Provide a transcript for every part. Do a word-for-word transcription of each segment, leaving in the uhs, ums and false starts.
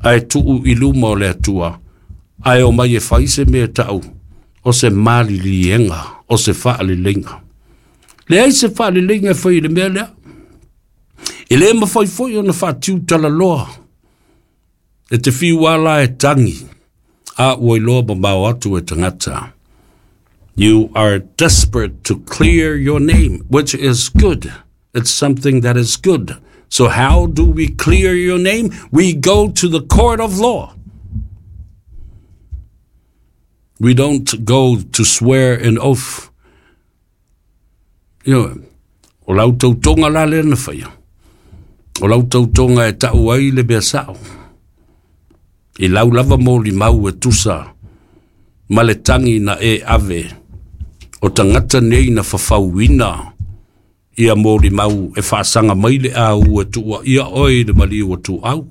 ai tuu iluma o le atua, ai o mai e faise me tau, o se mali lienga, o se faa li linga. Le ai se faa li linga fai le mea lea. E le ma fai foi o na faa tiu tala loa. E te fiu ala e tangi, a ua iloa ma mau atu e tangata. You are desperate to clear your name, which is good. It's something that is good. So how do we clear your name? We go to the court of law. We don't go to swear an oath. You know, o lau tau tonga la le na whaia. O lau tau tonga e tau ai le bea sao. I lau lava mo li mau e tusa. Ma le tangi na e ave. O tangata nei na whawhauina. Ia mo li mau e whaasanga maile a ua tua. Ia oi le mali ua tu au.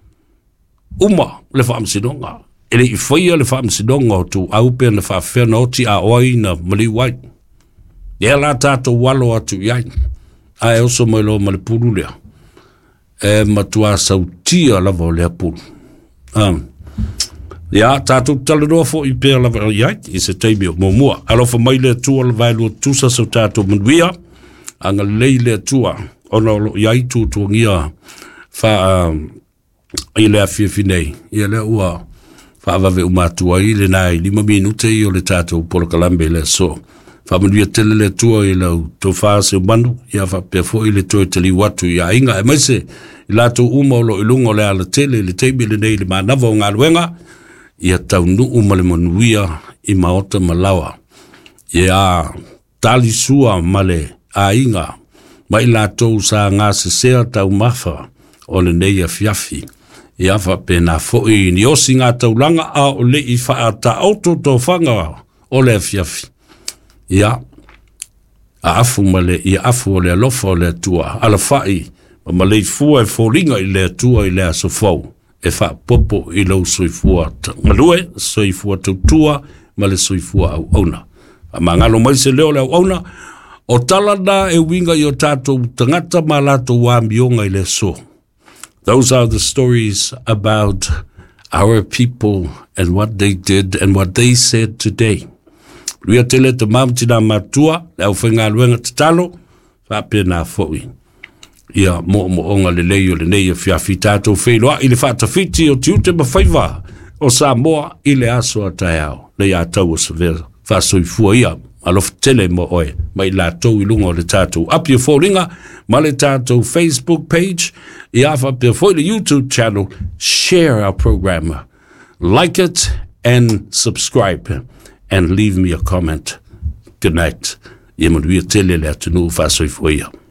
Uma le whaamsinonga. Ele i whaia le whaamsinonga o tu au pia na whaafena oti a oi na mali wai. Ia la tato walo atu iai. A e oso mai lo mali puru lea. E matua sautia lava o lea puru. Um, Ia tato talanoa fo i pia lava o iai. I se teimi o momua. Alofa mai le tua la vai lua tusa sau tato manuia. Anga lei le tua. Ona lo iai tu tuangia. Fa um, i lea fiafinei. Ia lea ua. Fa avave umatua i le nai. Lima minute i o le tato polo kalambe le so. Fa manuia tele le tua i lau to faa se umanu. Ia fa pia fo i le tua i tali watu. Ia inga e maise. I lato uma o lo ilungo le ala tele. Le teimi le nei le manava o ngā luenga. Ia tau nuu ma le manuia i maota malawa. Ia tali sua ma le a inga. Ma i lato sa ngā se sea tau mafa o le nei a fiafi. Ia fa pena fo i ni osi ngā tau langa a o le i faa ta auto to fanga o le fiafi. Ia a afu ma le i afu o le alofa o le tua. Ala fai ma le i fua e fōringa i le tua i le aso fau. E fa popo i lau soifua ngalue, soifua tautua, ma le soifua au auna. A mangalo mai se leo le au auna, o talana e winga i o tātou tangata ma lato wā mionga i le so. Those are the stories about our people and what they did and what they said today. Ria tele te mamtina matua, le au whainga luenga te talo, fa pena fōi. Ia mo mo onga le leio le nei fia fitato feloa i le fata fiti o tiute ma faiva o Samoa i le aso a taiao le ia tau o severa fa soifua ia alof tele mo oe ma i la tau i lunga o le tātou api o fōringa ma le tātou Facebook page i afa pia fōi le YouTube channel. Share our program, like it and subscribe and leave me a comment. Good night. Ia manuia tele le atunu fa soifua ia.